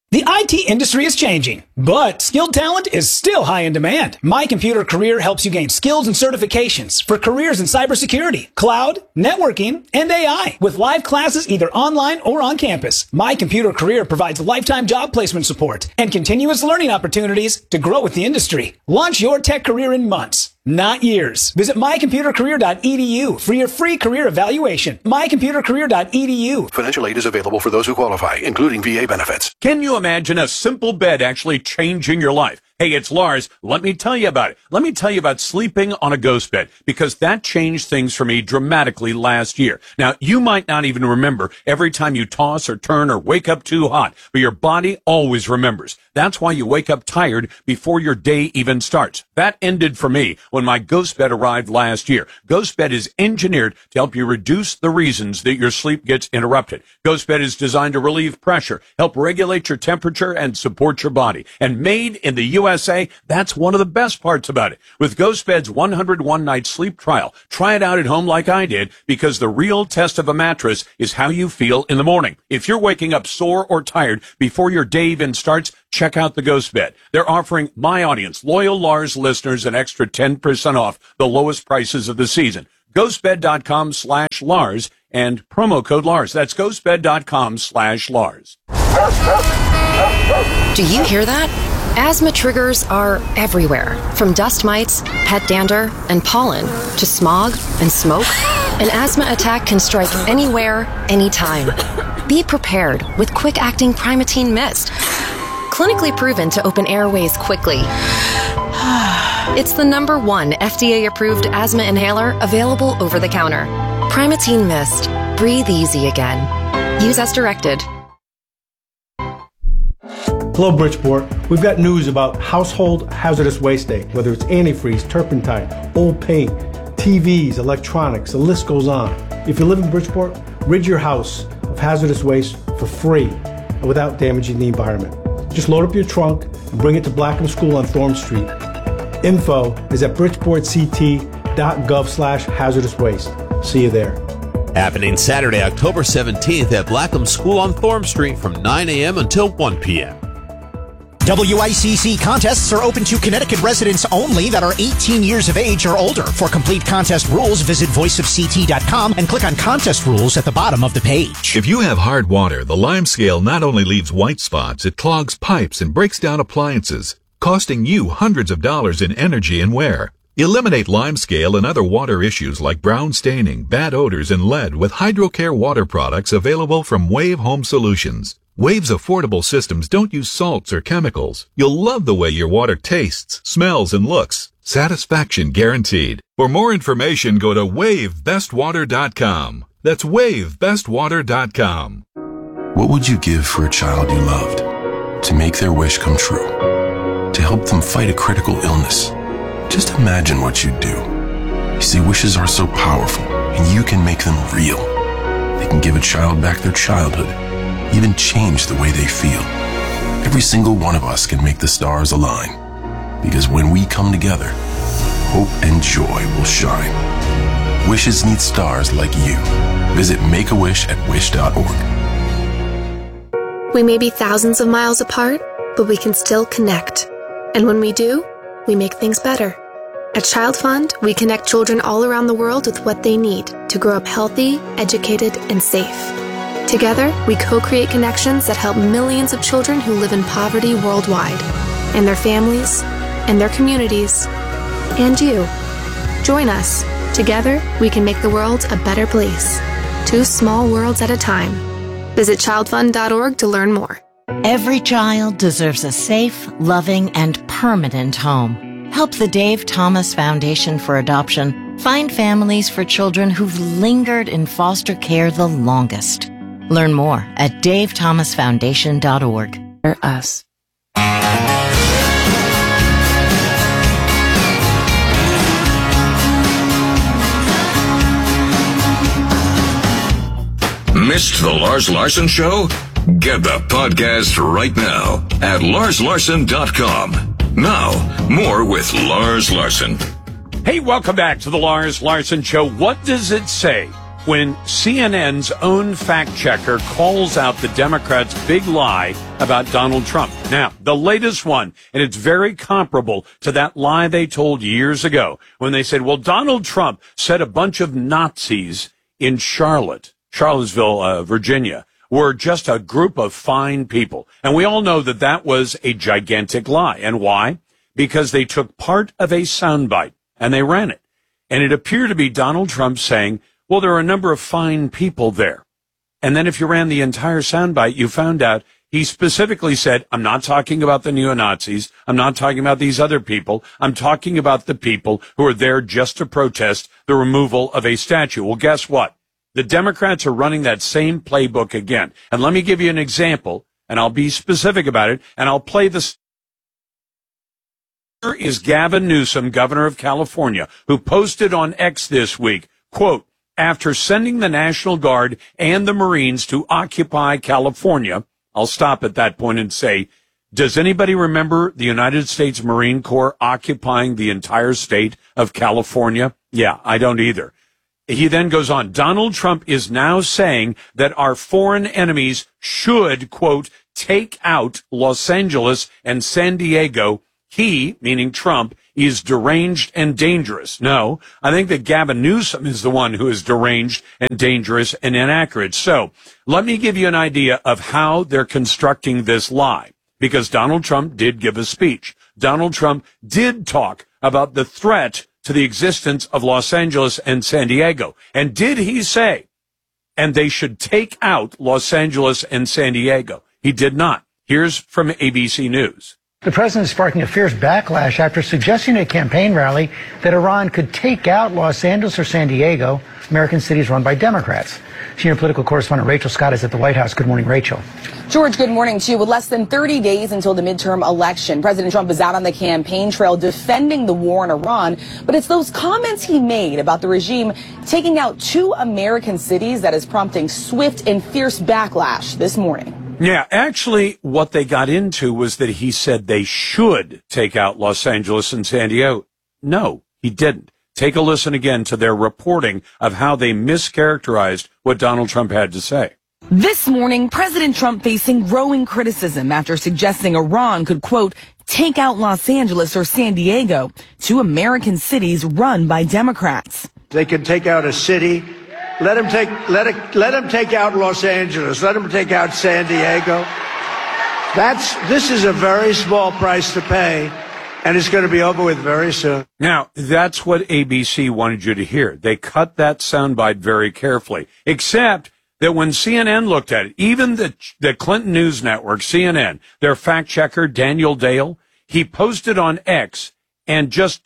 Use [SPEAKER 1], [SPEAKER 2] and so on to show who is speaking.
[SPEAKER 1] The IT industry is changing, but skilled talent is still high in demand. My Computer Career helps you gain skills and certifications for careers in cybersecurity, cloud, networking, and AI with live classes either online or on campus. My Computer Career provides lifetime job placement support and continuous learning opportunities to grow with the industry. Launch your tech career in months, not years. Visit mycomputercareer.edu for your free career evaluation. mycomputercareer.edu.
[SPEAKER 2] Financial aid is available for those who qualify, including VA benefits.
[SPEAKER 3] Can you imagine a simple bed actually changing your life? Hey, it's Lars. Let me tell you about it. Let me tell you about sleeping on a ghost bed, because that changed things for me dramatically last year. Now, you might not even remember every time you toss or turn or wake up too hot, but your body always remembers. That's why you wake up tired before your day even starts. That ended for me when my ghost bed arrived last year. Ghost bed is engineered to help you reduce the reasons that your sleep gets interrupted. Ghost bed is designed to relieve pressure, help regulate your temperature, and support your body. And made in the USA, that's one of the best parts about it. With Ghost Bed's 101 night sleep trial, try it out at home like I did, because the real test of a mattress is how you feel in the morning. If you're waking up sore or tired before your day even starts, check out the Ghost Bed. They're offering my audience, loyal Lars listeners, an extra 10% off the lowest prices of the season. Ghostbed.com/Lars and promo code Lars. That's ghostbed.com/Lars.
[SPEAKER 4] Do you hear that? Asthma triggers are everywhere, from dust mites, pet dander, and pollen, to smog and smoke. An asthma attack can strike anywhere, anytime. Be prepared with quick-acting Primatene Mist. Clinically proven to open airways quickly. It's the #1 FDA-approved asthma inhaler available over the counter. Primatene Mist. Breathe easy again. Use as directed.
[SPEAKER 5] Hello, Bridgeport. We've got news about Household Hazardous Waste Day. Whether it's antifreeze, turpentine, old paint, TVs, electronics, the list goes on. If you live in Bridgeport, rid your house of hazardous waste for free and without damaging the environment. Just load up your trunk and bring it to Blackham School on Thorne Street. Info is at bridgeportct.gov/hazardous waste. See you there.
[SPEAKER 6] Happening Saturday, October 17th at Blackham School on Thorne Street from 9 a.m. until 1 p.m.
[SPEAKER 7] WICC contests are open to Connecticut residents only that are 18 years of age or older. For complete contest rules, visit voiceofct.com and click on contest rules at the bottom of the page.
[SPEAKER 8] If you have hard water, the Lime Scale not only leaves white spots, it clogs pipes and breaks down appliances, costing you hundreds of dollars in energy and wear. Eliminate Lime Scale and other water issues like brown staining, bad odors, and lead with HydroCare water products available from Wave Home Solutions. Wave's affordable systems don't use salts or chemicals. You'll love the way your water tastes, smells, and looks. Satisfaction guaranteed. For more information, go to WaveBestWater.com. That's WaveBestWater.com.
[SPEAKER 2] What would you give for a child you loved? To make their wish come true? To help them fight a critical illness? Just imagine what you'd do. You see, wishes are so powerful, and you can make them real. They can give a child back their childhood, even change the way they feel. Every single one of us can make the stars align, because when we come together, hope and joy will shine. Wishes need stars like you. Visit Make-A-Wish at wish.org.
[SPEAKER 9] We may be thousands of miles apart, but we can still connect. And when we do, we make things better. At Child Fund, we connect children all around the world with what they need to grow up healthy, educated, and safe. Together, we co-create connections that help millions of children who live in poverty worldwide, and their families, and their communities, and you. Join us. Together, we can make the world a better place. 2 small worlds at a time. Visit childfund.org to learn more.
[SPEAKER 10] Every child deserves a safe, loving, and permanent home. Help the Dave Thomas Foundation for Adoption find families for children who've lingered in foster care the longest. Learn more at davethomasfoundation.org.
[SPEAKER 9] For us.
[SPEAKER 11] Missed the Lars Larson Show? Get the podcast right now at larslarson.com. Now, more with Lars Larson.
[SPEAKER 3] Hey, welcome back to the Lars Larson Show. What does it say when CNN's own fact checker calls out the Democrats' big lie about Donald Trump. Now, the latest one, and it's very comparable to that lie they told years ago when they said, well, Donald Trump said a bunch of Nazis in Charlottesville, Virginia, were just a group of fine people. And we all know that that was a gigantic lie. And why? Because they took part of a soundbite and they ran it. And it appeared to be Donald Trump saying, well, there are a number of fine people there. And then if you ran the entire soundbite, you found out he specifically said, I'm not talking about the neo-Nazis. I'm not talking about these other people. I'm talking about the people who are there just to protest the removal of a statue. Well, guess what? The Democrats are running that same playbook again. And let me give you an example, and I'll be specific about it, and I'll play this. Here is Gavin Newsom, governor of California, who posted on X this week, quote, after sending the National Guard and the Marines to occupy California, I'll stop at that point and say, does anybody remember the United States Marine Corps occupying the entire state of California? Yeah, I don't either. He then goes on, Donald Trump is now saying that our foreign enemies should, quote, take out Los Angeles and San Diego. He, meaning Trump, is deranged and dangerous. No, I think that Gavin Newsom is the one who is deranged and dangerous and inaccurate. So let me give you an idea of how they're constructing this lie, because Donald Trump did give a speech. Donald Trump did talk about the threat to the existence of Los Angeles and San Diego. And did he say, and they should take out Los Angeles and San Diego? He did not. Here's from ABC News.
[SPEAKER 12] The president is sparking a fierce backlash after suggesting at a campaign rally that Iran could take out Los Angeles or San Diego, American cities run by Democrats. Senior political correspondent Rachel Scott is at the White House. Good morning, Rachel.
[SPEAKER 13] George, good morning to you. With less than 30 days until the midterm election, President Trump is out on the campaign trail defending the war in Iran. But it's those comments he made about the regime taking out 2 American cities that is prompting swift and fierce backlash this morning.
[SPEAKER 3] Yeah, actually, what they got into was that he said they should take out Los Angeles and San Diego. No, he didn't. Take a listen again to their reporting of how they mischaracterized what Donald Trump had to say.
[SPEAKER 13] This morning, President Trump facing growing criticism after suggesting Iran could, quote, take out Los Angeles or San Diego, 2 American cities run by Democrats.
[SPEAKER 14] They can take out a city. Let him take out Los Angeles. Let him take out San Diego. This is a very small price to pay, and it's going to be over with very soon.
[SPEAKER 3] Now, that's what ABC wanted you to hear. They cut that soundbite very carefully, except that when CNN looked at it, even the Clinton News Network, CNN, their fact checker, Daniel Dale, he posted on X, and just